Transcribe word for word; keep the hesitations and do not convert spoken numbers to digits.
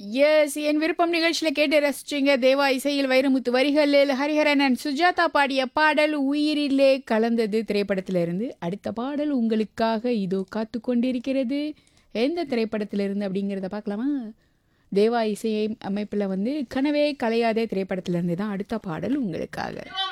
S N விருப்பம் நிகழ்ச்சியில கேட்டு ரசிச்சீங்க. தேவா இசையில் வைரமுத்து வரிகளில் ஹரிஹரன் and சுஜாதா பாடிய பாடல் உயிரிலே கலந்தது திரைப்படத்திலிருந்து. அடுத்த பாடல் உங்களுக்காக இதோ காத்து கொண்டிருக்கிறது. எந்த திரைப்படத்திலிருந்து அப்படிங்கிறத பார்க்கலாமா? தேவா இசை அமைப்பில் வந்து கனவே கலையாதே திரைப்படத்திலிருந்து தான் அடுத்த பாடல் உங்களுக்காக.